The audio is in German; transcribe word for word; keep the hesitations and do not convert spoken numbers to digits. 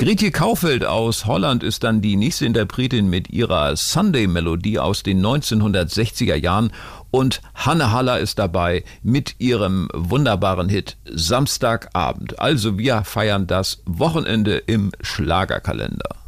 Grietje Kaufeld aus Holland ist dann die nächste Interpretin mit ihrer Sunday-Melodie aus den neunzehnhundertsechziger Jahren und Hanne Haller ist dabei mit ihrem wunderbaren Hit Samstagabend. Also wir feiern das Wochenende im Schlagerkalender.